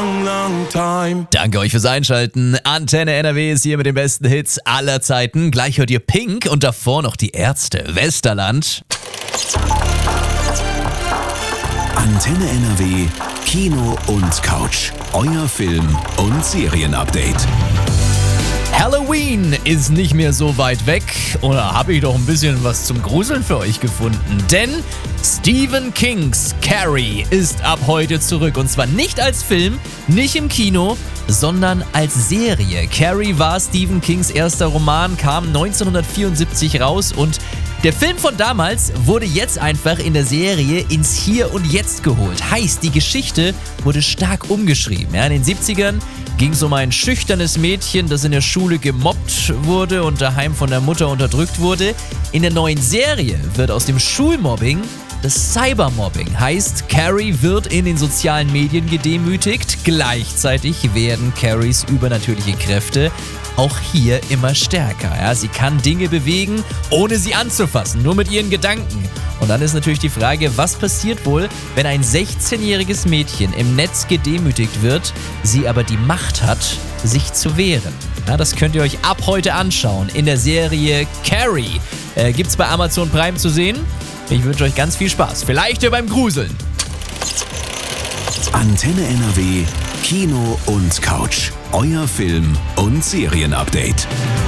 long, long time. Danke euch fürs Einschalten. Antenne NRW ist hier mit den besten Hits aller Zeiten. Gleich hört ihr Pink und davor noch die Ärzte. Westerland. Antenne NRW, Kino und Couch. Euer Film- und Serienupdate. Halloween ist nicht mehr so weit weg. Oder habe ich doch ein bisschen was zum Gruseln für euch gefunden? Denn Stephen Kings Carrie ist ab heute zurück. Und zwar nicht als Film, nicht im Kino, sondern als Serie. Carrie war Stephen Kings erster Roman, kam 1974 raus und der Film von damals wurde jetzt einfach in der Serie ins Hier und Jetzt geholt. Heißt, die Geschichte wurde stark umgeschrieben. Ja, in den 70ern ging es um ein schüchternes Mädchen, das in der Schule gemobbt wurde und daheim von der Mutter unterdrückt wurde. In der neuen Serie wird aus dem Schulmobbing das Cybermobbing. Heißt, Carrie wird in den sozialen Medien gedemütigt. Gleichzeitig werden Carries übernatürliche Kräfte auch hier immer stärker. Ja, sie kann Dinge bewegen, ohne sie anzufassen, nur mit ihren Gedanken. Und dann ist natürlich die Frage, was passiert wohl, wenn ein 16-jähriges Mädchen im Netz gedemütigt wird, sie aber die Macht hat, sich zu wehren. Ja, das könnt ihr euch ab heute anschauen in der Serie Carrie. Gibt's bei Amazon Prime zu sehen. Ich wünsche euch ganz viel Spaß. Vielleicht ja beim Gruseln. Antenne NRW, Kino und Couch. Euer Film- und Serienupdate.